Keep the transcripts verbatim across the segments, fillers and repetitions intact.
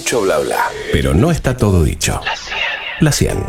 Mucho bla bla. Pero no está todo dicho. La cien.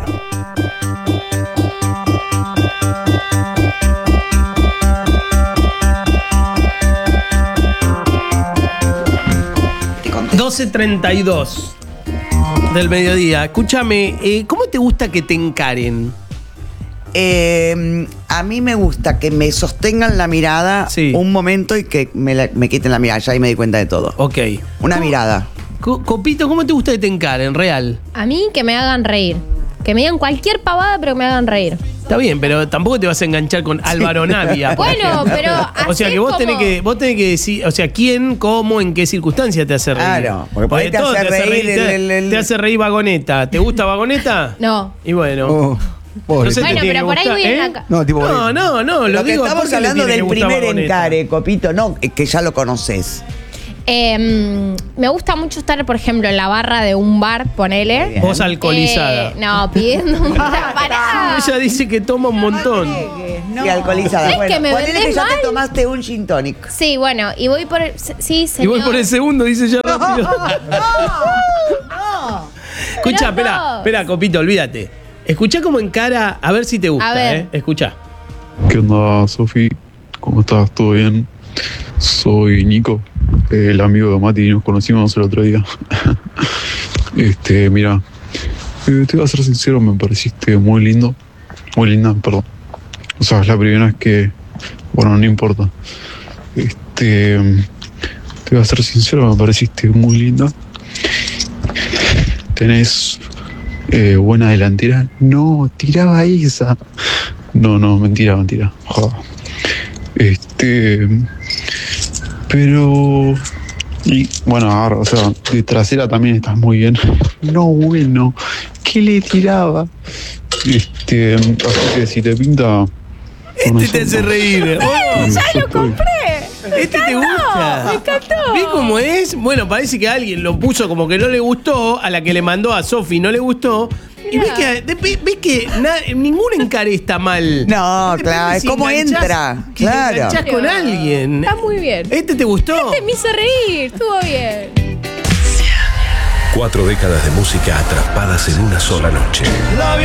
doce treinta y dos del mediodía. Escúchame, eh, ¿cómo te gusta que te encaren? Eh, a mí me gusta que me sostengan la mirada Sí. un momento y que me, la- me quiten la mirada. Ya ahí me di cuenta de todo. Ok. Una ¿Cómo- mirada. Co- Copito, ¿cómo te gusta que te encaren, real? A mí que me hagan reír. Que me digan cualquier pavada, pero que me hagan reír. Está bien, pero tampoco te vas a enganchar con Álvaro Navia. por Bueno, ejemplo. pero O sea así que vos como- tenés que, vos tenés que decir, o sea, quién, cómo, en qué circunstancia te hace reír. Claro, porque por ahí te todo hace reír el- te, el- el- te hace reír Vagoneta. ¿Te gusta Vagoneta? No. Y bueno. Oh, pobre. No sé, te Bueno, tiene pero que por ahí gustar, voy en ¿eh? la ca- No, tipo, No, no, no, lo, Lo que digo. estamos ¿por qué le hablando tiene que del gustar primer Vagoneta? encare, Copito, no, eh, que ya lo conoces. Eh, me gusta mucho estar, por ejemplo, en la barra de un bar, ponele. Bien. Vos alcoholizada. Eh, no, pidiendo un pará. Ella dice que toma un montón. Y alcoholizada. Es Bueno, que me ponele vendés que ya te mal. tomaste un gin tonic. Sí, bueno, y voy por el. Sí, Y señor. voy por el segundo, dice ya rápido. Escucha, Pero espera, dos. espera, Copito, olvídate. Escuchá como encara, a ver si te gusta, A ver. ¿eh? Escuchá. ¿Qué onda, Sofi? ¿Cómo estás? ¿Todo bien? Soy Nico, el amigo de Mati, nos conocimos el otro día. Este, mira, eh, te voy a ser sincero, me pareciste muy lindo. Muy linda, perdón. O sea, es la primera vez que... Bueno, no importa. Este, te voy a ser sincero, me pareciste muy linda. Tenés eh, buena delantera. No, tiraba esa. No, no, mentira, mentira. Joder. Este. Pero. Y bueno, ahora, o sea, de trasera también estás muy bien. No, bueno. ¿Qué le tiraba? Este. Así que si te pinta. Este te hace reír. Oh, ¡Ya lo compré! ¿Este te gusta? Me encantó. ¿Ves cómo es? Bueno, parece que alguien lo puso como que no le gustó, a la que le mandó a Sofi no le gustó. Y ves que, de- ves que na- ningún encare está mal. No, Depende claro, es si como enganchás- entra, si claro. enganchás con alguien. Está muy bien. ¿Este te gustó? Este me hizo reír, estuvo bien. Cuatro décadas de música atrapadas en una sola noche.